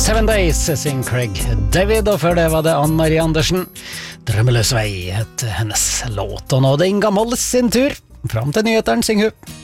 Seven Days, synger Craig David, og før det var det Ann-Marie Andersen. Drømmeløs vei het hennes låt, og nå er det Inga Moll sin tur. Fram til nyheteren, synger hun.